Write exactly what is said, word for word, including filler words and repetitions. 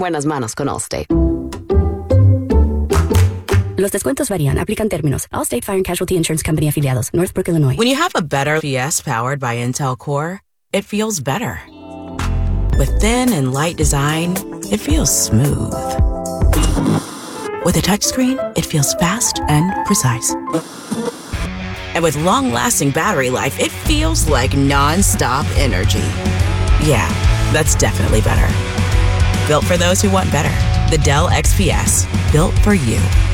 buenas manos con Allstate. Los descuentos varían. Aplican términos. Allstate Fire and Casualty Insurance Company afiliados. Northbrook, Illinois. When you have a better P S powered by Intel Core, it feels better. With thin and light design, it feels smooth. With a touchscreen, it feels fast and precise. And with long-lasting battery life, it feels like non-stop energy. Yeah, that's definitely better. Built for those who want better. The Dell X P S. Built for you.